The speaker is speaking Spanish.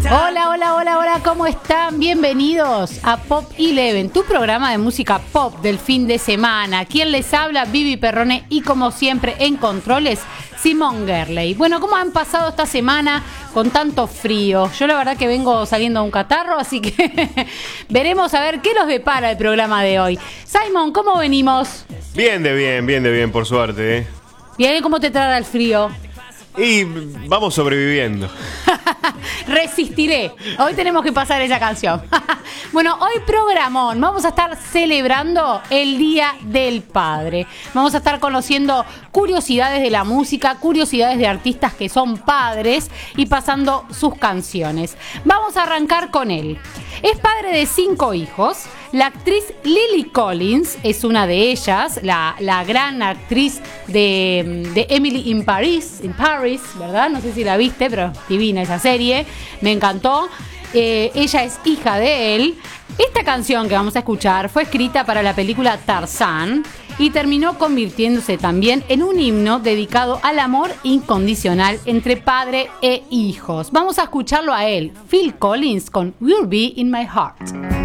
Hola, hola, hola, hola, ¿cómo están? Bienvenidos a Pop Eleven, tu programa de música pop del fin de semana. ¿Quién les habla? Vivi Perrone y como siempre en controles, Simón Gerley. Bueno, ¿cómo han pasado esta semana con tanto frío? Yo la verdad que vengo saliendo de un catarro, así que veremos a ver qué nos depara el programa de hoy. Simón, ¿cómo venimos? Bien de bien, por suerte, ¿eh? Bien, ¿cómo te trata el frío? Y vamos sobreviviendo. Resistiré. Hoy tenemos que pasar esa canción. Bueno, hoy programón. Vamos a estar celebrando el Día del Padre. Vamos a estar conociendo curiosidades de la música, curiosidades de artistas que son padres y pasando sus canciones. Vamos a arrancar con él. Es padre de 5 hijos. La actriz Lily Collins es una de ellas, la gran actriz de Emily in Paris, ¿verdad? No sé si la viste, pero divina esa serie, me encantó. Ella es hija de él. Esta canción que vamos a escuchar fue escrita para la película Tarzán y terminó convirtiéndose también en un himno dedicado al amor incondicional entre padre e hijos. Vamos a escucharlo a él, Phil Collins, con Will Be in My Heart.